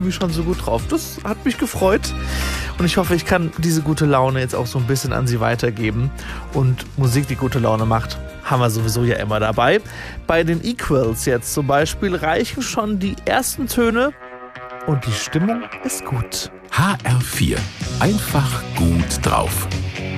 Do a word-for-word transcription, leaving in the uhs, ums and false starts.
irgendwie schon so gut drauf. Das hat mich gefreut. Und ich hoffe, ich kann diese gute Laune jetzt auch so ein bisschen an Sie weitergeben. Und Musik, die gute Laune macht, haben wir sowieso ja immer dabei. Bei den Equals jetzt zum Beispiel reichen schon die ersten Töne und die Stimmung ist gut. H R vier. Einfach gut drauf.